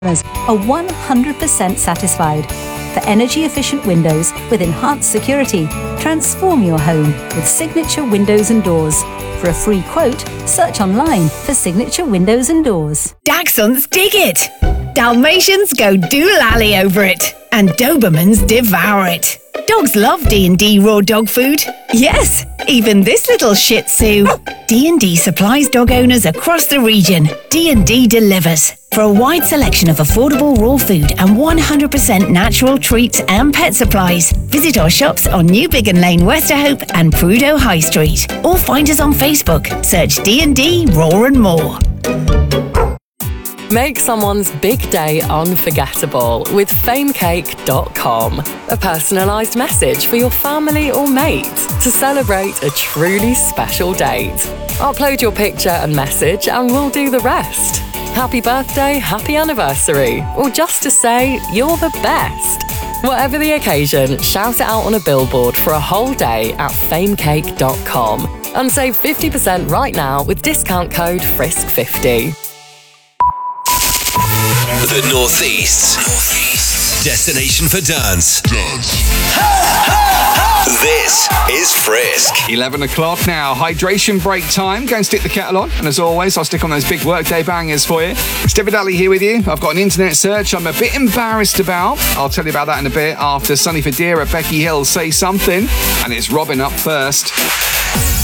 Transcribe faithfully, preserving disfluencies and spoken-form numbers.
are one hundred percent satisfied. For energy-efficient windows with enhanced security, transform your home with Signature Windows and Doors. For a free quote, search online for Signature Windows and Doors. Dachshunds dig it. Dalmatians go doolally over it. And Dobermans devour it. Dogs love D and D raw dog food. Yes, even this little Shih Tzu. D and D supplies dog owners across the region. D and D delivers. For a wide selection of affordable raw food and one hundred percent natural treats and pet supplies, visit our shops on New Biggin Lane, Westerhope and Prudo High Street. Or find us on Facebook. Search D and D Raw and More. Make someone's big day unforgettable with famecake dot com. A personalised message for your family or mate to celebrate a truly special date. Upload your picture and message and we'll do the rest. Happy birthday, happy anniversary, or just to say you're the best. Whatever the occasion, shout it out on a billboard for a whole day at famecake dot com and save fifty percent right now with discount code frisk fifty. The Northeast's Northeast destination for dance. Dance. This is Frisk. eleven o'clock now. Hydration break time. Go and stick the kettle on. And as always, I'll stick on those big workday bangers for you. Stephen Dudley here with you. I've got an internet search I'm a bit embarrassed about. I'll tell you about that in a bit after Sonny Fodera, Becky Hill, Say Something. And it's Robin up first.